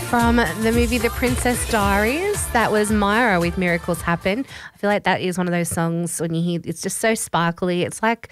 From the movie The Princess Diaries, that was Myra with Miracles Happen. I feel like that is one of those songs when you hear, it's just so sparkly. It's like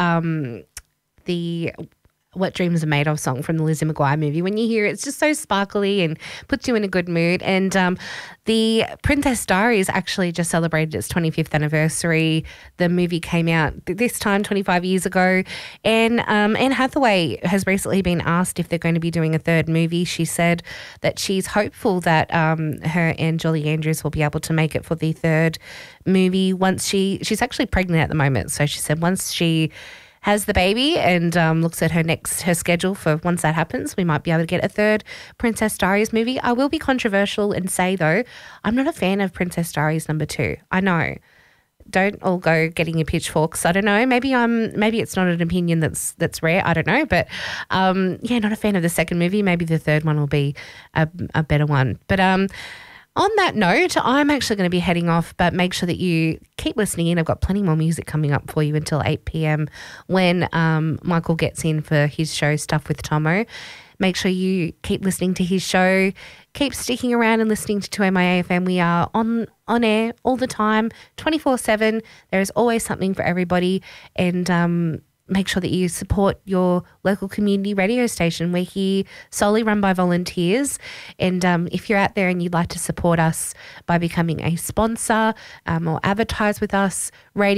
the What Dreams Are Made Of song from the Lizzie McGuire movie. When you hear it, it's just so sparkly and puts you in a good mood. And the Princess Diaries actually just celebrated its 25th anniversary. The movie came out this time 25 years ago. And Anne Hathaway has recently been asked if they're going to be doing a third movie. She said that she's hopeful that her and Julie Andrews will be able to make it for the third movie once she's actually pregnant at the moment. So she said once she has the baby and looks at her schedule for once that happens, we might be able to get a third Princess Diaries movie. I will be controversial and say, though, I'm not a fan of Princess Diaries #2. I know. Don't all go getting your pitchforks. I don't know. Maybe it's not an opinion that's rare. I don't know. But, not a fan of the second movie. Maybe the third one will be a better one. But on that note, I'm actually going to be heading off, but make sure that you keep listening in. I've got plenty more music coming up for you until 8 p.m. when Michael gets in for his show, Stuff with Tomo. Make sure you keep listening to his show. Keep sticking around and listening to 2MIA-FM. We are on air all the time, 24/7. There is always something for everybody. And make sure that you support your local community radio station. We're here solely run by volunteers. And if you're out there and you'd like to support us by becoming a sponsor or advertise with us,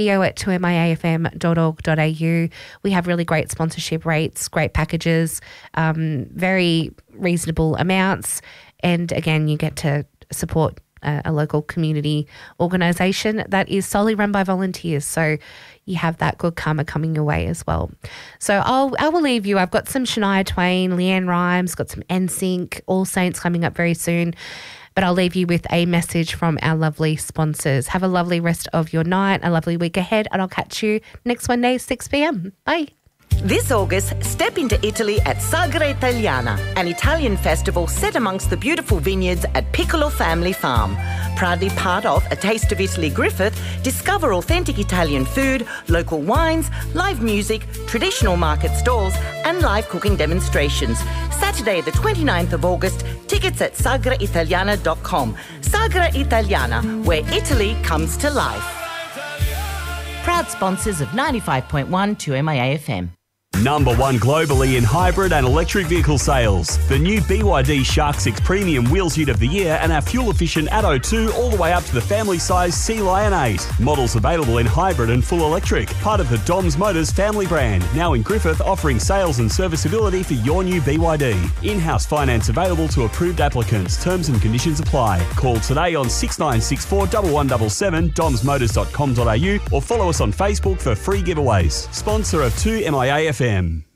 radio@2miafm.org.au. We have really great sponsorship rates, great packages, very reasonable amounts. And again, you get to support a local community organisation that is solely run by volunteers. So you have that good karma coming your way as well. So I will leave you. I've got some Shania Twain, Leanne Rimes, got some NSYNC, All Saints coming up very soon. But I'll leave you with a message from our lovely sponsors. Have a lovely rest of your night, a lovely week ahead, and I'll catch you next Monday, 6 p.m. Bye. This August, step into Italy at Sagra Italiana, an Italian festival set amongst the beautiful vineyards at Piccolo Family Farm. Proudly part of A Taste of Italy Griffith, discover authentic Italian food, local wines, live music, traditional market stalls and live cooking demonstrations. Saturday the 29th of August, tickets at sagraitaliana.com. Sagra Italiana, where Italy comes to life. Proud sponsors of 95.1 2MIA-FM. #1 globally in hybrid and electric vehicle sales. The new BYD Shark 6 Premium Wheels Ute of the Year and our fuel-efficient Atto 2 all the way up to the family-size Sea Lion 8. Models available in hybrid and full electric. Part of the Doms Motors family brand. Now in Griffith, offering sales and serviceability for your new BYD. In-house finance available to approved applicants. Terms and conditions apply. Call today on 6964 1177 domsmotors.com.au or follow us on Facebook for free giveaways. Sponsor of 2MIA-FM.